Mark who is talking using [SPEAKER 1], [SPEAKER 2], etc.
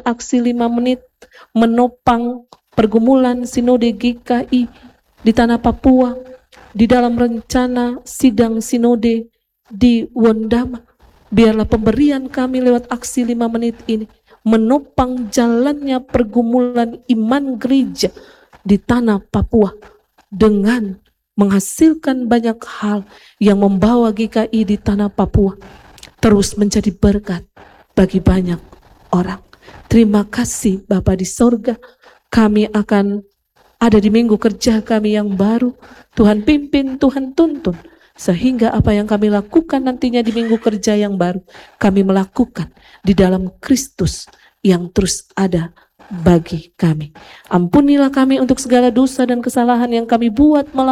[SPEAKER 1] lewat aksi 5 menit menopang pergumulan Sinode GKI di tanah Papua, di dalam rencana sidang Sinode di Wondama. Biarlah pemberian kami lewat aksi 5 menit ini menopang jalannya pergumulan iman gereja di tanah Papua dengan menghasilkan banyak hal yang membawa GKI di tanah Papua terus menjadi berkat bagi banyak orang. Terima kasih Bapa di sorga, kami akan ada di minggu kerja kami yang baru. Tuhan pimpin, Tuhan tuntun, sehingga apa yang kami lakukan nantinya di minggu kerja yang baru, kami melakukan di dalam Kristus yang terus ada bagi kami. Ampunilah kami untuk segala dosa dan kesalahan yang kami buat